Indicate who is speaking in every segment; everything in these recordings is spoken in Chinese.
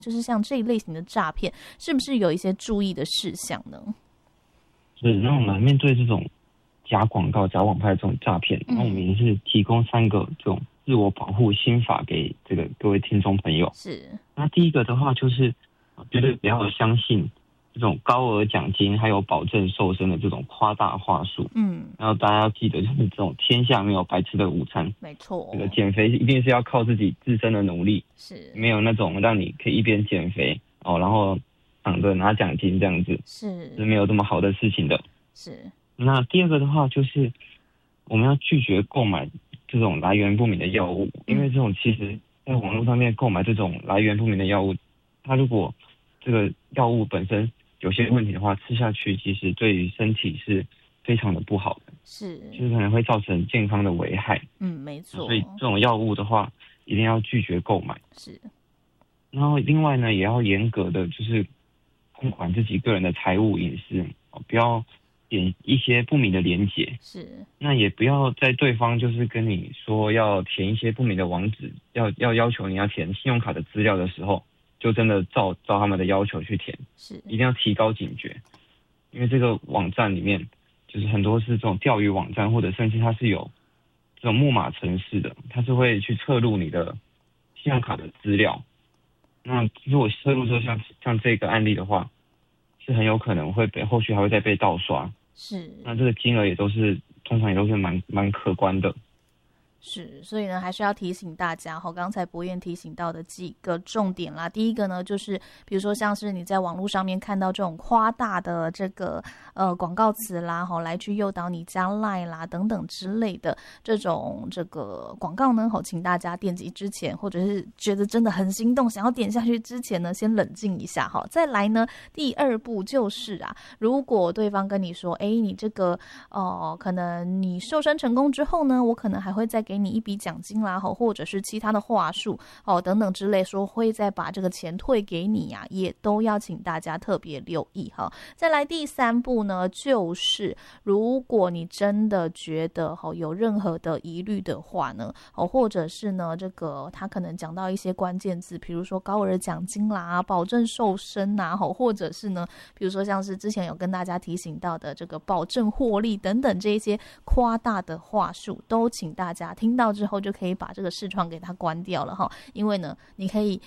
Speaker 1: 就是像这一类型的诈骗，是不是有一些注意的事项呢？
Speaker 2: 是，那我们面对这种假广告、假网拍这种诈骗，那我们也是提供3个这种自我保护心法给这个各位听众朋友。
Speaker 1: 是，
Speaker 2: 那第一个的话就是绝对不要相信这种高额奖金还有保证瘦身的这种夸大话术。然后大家要记得，就是这种天下没有白吃的午餐。
Speaker 1: 没错，
Speaker 2: 这个减肥一定是要靠自己自身的努力，
Speaker 1: 是
Speaker 2: 没有那种让你可以一边减肥然后躺着拿奖金这样子，是没有这么好的事情的。
Speaker 1: 是。
Speaker 2: 那第二个的话就是我们要拒绝购买这种来源不明的药物，因为这种其实在网络上面购买这种来源不明的药物，它如果这个药物本身有些问题的话，吃下去其实对于身体是非常的不好的，是，就是可能会造成健康的危害。
Speaker 1: 没错。
Speaker 2: 所以这种药物的话，一定要拒绝购买。
Speaker 1: 是。然
Speaker 2: 后另外呢，也要严格的就是控管自己个人的财务隐私，不要点一些不明的连结。是。那也不要在对方就是跟你说要填一些不明的网址，要求你要填信用卡的资料的时候，就真的照他们的要求去填。是。一定要提高警觉，因为这个网站里面就是很多是这种钓鱼网站，或者甚至它是有这种木马程式的，它是会去测录你的信用卡的资料。那如果测录说像这个案例的话，是很有可能会后续还会再被盗刷。是。那这个金额也通常也都是蛮可观的。
Speaker 1: 是，所以呢，还是要提醒大家刚才博彦提醒到的几个重点啦。第一个呢，就是比如说像是你在网络上面看到这种夸大的这个广告词啦，来去诱导你加 LINE 啦等等之类的这种这个广告呢，请大家点击之前，或者是觉得真的很心动想要点下去之前呢，先冷静一下再来呢，第二步就是如果对方跟你说，你这个可能你瘦身成功之后呢，我可能还会再给你一笔奖金啦，或者是其他的话术等等之类，说会再把这个钱退给你也都要请大家特别留意再来第3步呢，就是如果你真的觉得有任何的疑虑的话呢，或者是呢这个他可能讲到一些关键字，比如说高额奖金啦、保证瘦身或者是呢比如说像是之前有跟大家提醒到的这个保证获利等等这些夸大的话术，都请大家听到之后就可以把这个视窗给它关掉了因为呢你可以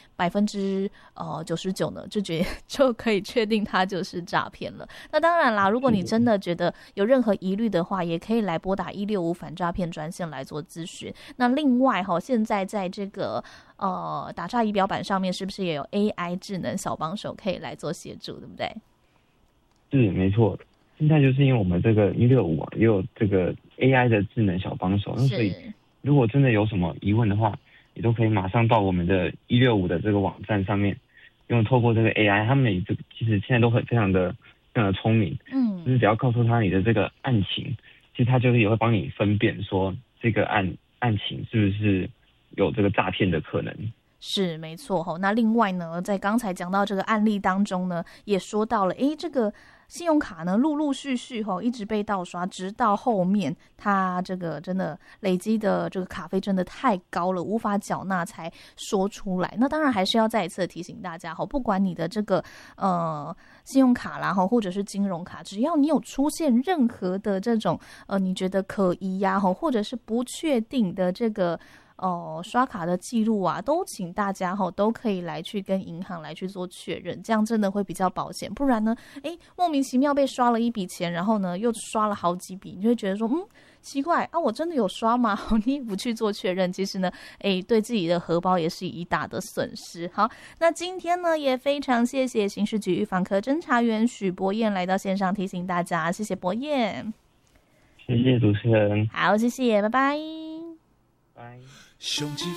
Speaker 1: 99%呢就可以确定它就是诈骗了。那当然啦，如果你真的觉得有任何疑虑的话，也可以来拨打165反诈骗专线来做咨询。那另外现在在这个打诈仪表板上面是不是也有 AI 智能小帮手可以来做协助，对不对？
Speaker 2: 是，没错。现在就是因为我们这个165也有这个 AI 的智能小帮手，那所以如果真的有什么疑问的话，也都可以马上到我们的165的这个网站上面，透过这个 AI， 他们其实现在都非常的聪明，就是只要告诉他你的这个案情，其实他就是也会帮你分辨说这个案情是不是有这个诈骗的可能。
Speaker 1: 是没错那另外呢，在刚才讲到这个案例当中呢，也说到了这个信用卡呢陆陆续续一直被盗刷，直到后面它这个真的累积的这个卡费真的太高了，无法缴纳才说出来。那当然还是要再一次提醒大家不管你的这个信用卡啦或者是金融卡，只要你有出现任何的这种你觉得可疑或者是不确定的这个刷卡的记录都请大家都可以来去跟银行来去做确认，这样真的会比较保险。不然呢莫名其妙被刷了一笔钱，然后呢又刷了好几笔，你就会觉得说奇怪我真的有刷吗？你也不去做确认，其实呢对自己的荷包也是一大的损失。好，那今天呢也非常谢谢刑事局预防科侦查员许博彦来到线上提醒大家，谢谢博彦。
Speaker 2: 谢谢主持人。
Speaker 1: 好，谢谢，拜拜。
Speaker 2: 拜。